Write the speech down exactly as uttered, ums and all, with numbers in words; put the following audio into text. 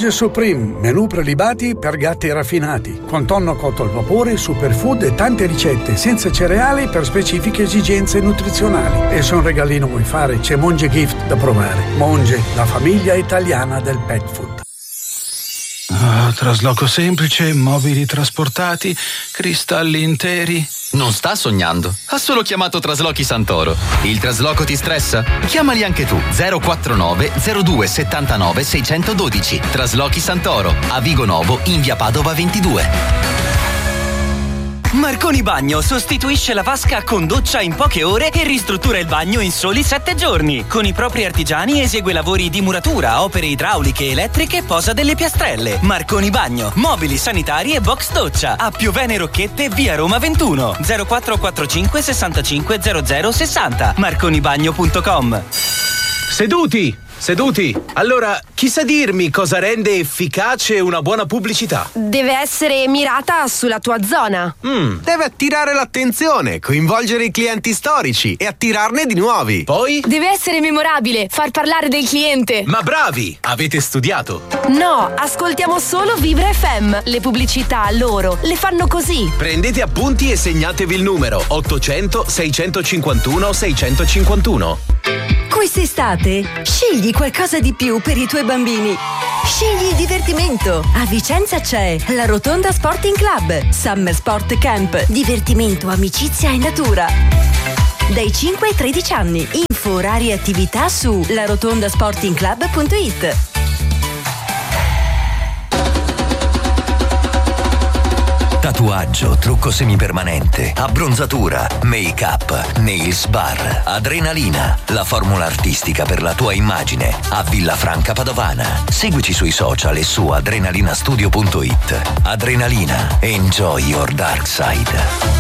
Monge Supreme, menù prelibati per gatti raffinati, con tonno cotto al vapore, superfood e tante ricette senza cereali per specifiche esigenze nutrizionali. E se un regalino vuoi fare, c'è Monge Gift da provare. Monge, la famiglia italiana del pet food. Oh, trasloco semplice, mobili trasportati, cristalli interi. Non sta sognando, ha solo chiamato Traslochi Santoro. Il trasloco ti stressa? Chiamali anche tu. zero quattro nove zero due settantanove seicentododici. Traslochi Santoro, a Vigo Novo, in via Padova ventidue. Marconi Bagno sostituisce la vasca con doccia in poche ore e ristruttura il bagno in soli sette giorni. Con i propri artigiani esegue lavori di muratura, opere idrauliche, elettriche e posa delle piastrelle. Marconi Bagno, mobili sanitari e box doccia. A Piovene Rocchette, via Roma ventuno. zero quattro quattro cinque sessantacinque zero zero sessanta. marconibagno punto com. Seduti! Seduti! Allora, chi sa dirmi cosa rende efficace una buona pubblicità? Deve essere mirata sulla tua zona. Mm, deve attirare l'attenzione, coinvolgere i clienti storici e attirarne di nuovi. Poi? Deve essere memorabile, far parlare del cliente. Ma bravi! Avete studiato? No, ascoltiamo solo Vibra F M. Le pubblicità loro le fanno così. Prendete appunti e segnatevi il numero ottocento seicentocinquantuno seicentocinquantuno. Quest'estate scegli qualcosa di più per i tuoi bambini. Scegli il divertimento. A Vicenza c'è la Rotonda Sporting Club, Summer Sport Camp, divertimento, amicizia e natura. Dai cinque ai tredici anni. Info, orari e attività su la rotonda sporting club punto it. Tatuaggio, trucco semipermanente, abbronzatura, make-up, nails bar, adrenalina, la formula artistica per la tua immagine a Villafranca Padovana. Seguici sui social e su adrenalinastudio punto it. Adrenalina, enjoy your dark side.